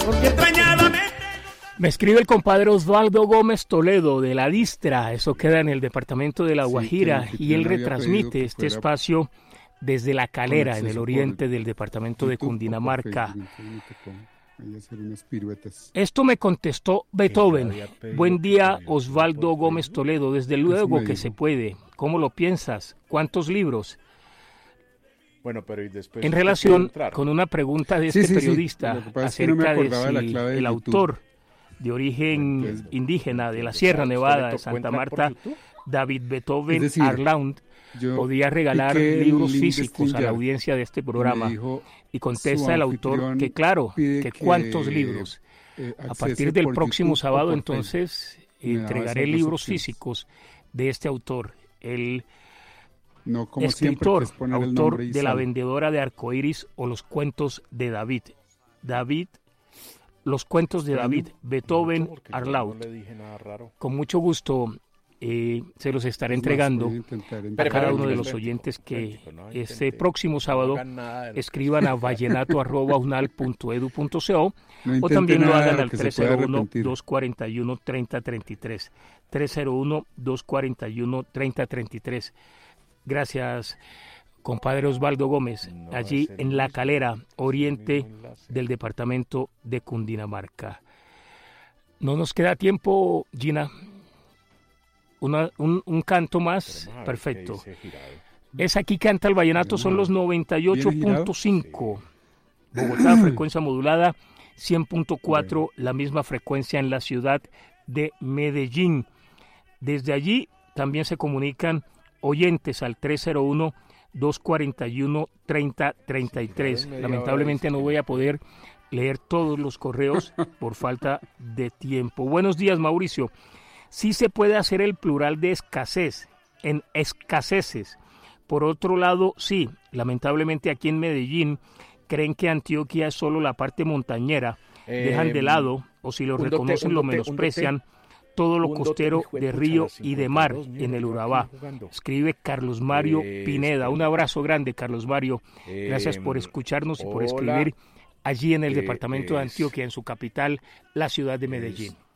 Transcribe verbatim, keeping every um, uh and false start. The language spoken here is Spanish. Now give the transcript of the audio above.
Porque extrañadamente... Me escribe el compadre Osvaldo Gómez Toledo de La Distra, eso queda en el departamento de La Guajira, sí, y él retransmite este espacio desde La Calera, en el oriente del departamento de Cundinamarca. Esto me contestó Beethoven. Buen día, Osvaldo Gómez Toledo, desde luego que se puede. ¿Cómo lo piensas? ¿Cuántos libros? Bueno, pero y después en relación con una pregunta de este sí, sí, periodista sí. acerca no de si de el autor de origen pues, indígena de la Sierra Nevada de Santa Marta, David Beethoven es decir, Arlaund, podía regalar libros físicos a la audiencia de este programa. Y contesta el autor que claro, que cuántos que, libros. Eh, a partir del próximo YouTube, sábado entonces entregaré libros físicos de este autor. El No, como escritor, autor de La Vendedora de Arcoíris o Los Cuentos de David. David, Los Cuentos de David, Beethoven Arlaud. No le dije nada raro. Con mucho gusto eh, se los estaré es entregando más, a cada uno de los oyentes que no este próximo sábado no escriban a vallenato arroba unal punto edu punto co no o también lo hagan al tres cero uno, dos cuatro uno, tres cero tres tres. tres cero uno, dos cuatro uno, tres cero tres tres. Gracias, compadre Osvaldo Gómez, no allí en La Calera, oriente del departamento de Cundinamarca. No nos queda tiempo, Gina. Una, un, un canto más, perfecto. Es Aquí Canta el Vallenato, son los noventa y ocho punto cinco. Bogotá, frecuencia modulada, cien punto cuatro, la misma frecuencia en la ciudad de Medellín. Desde allí también se comunican oyentes al tres cero uno, dos cuatro uno, tres cero tres tres. Lamentablemente no voy a poder leer todos los correos por falta de tiempo. Buenos días, Mauricio. Sí se puede hacer el plural de escasez, en escaseces. Por otro lado, sí, lamentablemente aquí en Medellín creen que Antioquia es solo la parte montañera, eh, dejan de lado, o si lo reconocen lo menosprecian, todo lo costero de río y de mar en el Urabá. Escribe Carlos Mario eh, Pineda. Un abrazo grande, Carlos Mario. Gracias por escucharnos y por escribir allí en el departamento de Antioquia, en su capital, la ciudad de Medellín.